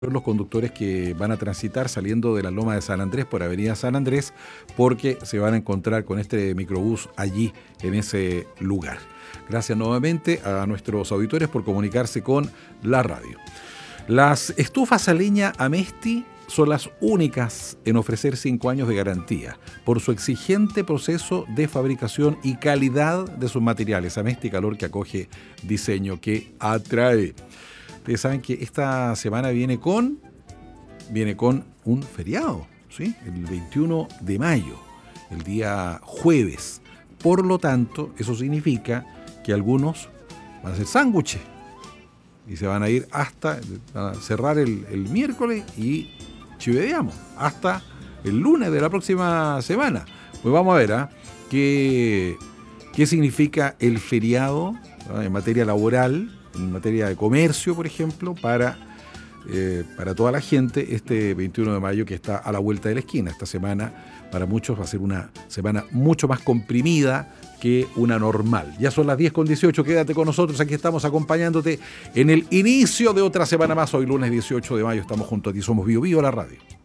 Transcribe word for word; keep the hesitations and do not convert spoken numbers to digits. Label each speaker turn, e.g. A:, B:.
A: los conductores que van a transitar saliendo de la Loma de San Andrés por Avenida San Andrés, porque se van a encontrar con este microbús allí en ese lugar. Gracias nuevamente a nuestros auditores por comunicarse con la radio. Las estufas a leña Amesti son las únicas en ofrecer cinco años de garantía por su exigente proceso de fabricación y calidad de sus materiales. Amesti, calor que acoge, diseño que atrae. Ustedes saben que esta semana viene con, viene con un feriado, ¿sí? El veintiuno de mayo, el día jueves. Por lo tanto, eso significa que algunos van a hacer sándwiches y se van a ir hasta, van a cerrar el, el miércoles y chivedeamos hasta el lunes de la próxima semana. Pues vamos a ver, ¿eh? ¿Qué, qué significa el feriado, ¿no?, en materia laboral, en materia de comercio, por ejemplo, para, eh, para toda la gente este veintiuno de mayo que está a la vuelta de la esquina. Esta semana para muchos va a ser una semana mucho más comprimida que una normal. Ya son las diez con dieciocho, quédate con nosotros, aquí estamos acompañándote en el inicio de otra semana más. Hoy lunes dieciocho de mayo estamos junto a ti, somos Bio Bio, la radio.